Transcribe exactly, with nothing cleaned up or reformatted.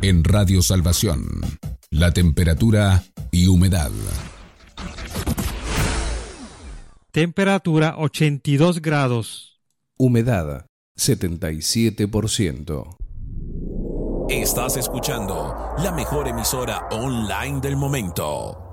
En Radio Salvación, la temperatura y humedad. Temperatura ochenta y dos grados. Humedad setenta y siete por ciento. Estás escuchando la mejor emisora online del momento.